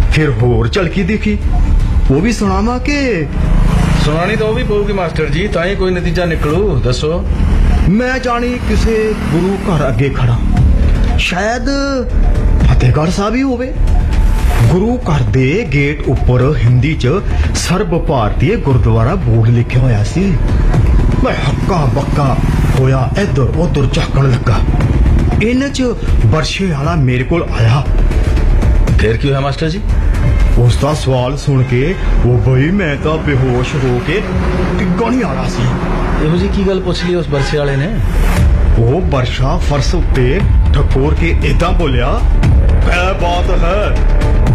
फिर होर झलकी दिखी, वो भी सुनावा के? सुनानी तो भी पऊगी मास्टर जी, ताई कोई नतीजा निकलू। दसो। मैं जानी किसे गुरु घर अगे खड़ा, शायद फतेहगढ़ साहब ही होवे। गुरु घर दे गेट उपर हिंदी च सर्ब भारतीय गुरुद्वारा बोर्ड लिखिया होया सी। मैं हक्का बक्का होया इधर उधर झाकण लगा। इन च बरछे वाला मेरे कोल आया। फिर की होया मास्टर जी? उसका सवाल सुन के वो बई मैं तो बेहोश हो के डिग्गण ही आ रहा सी। ਇਹੋ ਜੀ ਕੀ ਗੱਲ ਪੁੱਛ ਲਈ ਉਸ ਬਰਸੇ ਵਾਲੇ ਨੇ? वो बरछा फर्श उत्ते ठकोर के इदा बोलिया, क्या बात है?